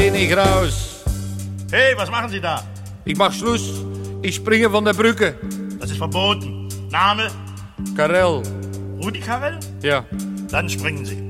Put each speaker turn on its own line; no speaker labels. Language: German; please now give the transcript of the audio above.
bin ich raus.
Hey, was machen Sie da?
Ich mach Schluss. Ich springe von der Brücke.
Das ist verboten. Name?
Karel.
Rudi Karel?
Ja.
Dann springen Sie.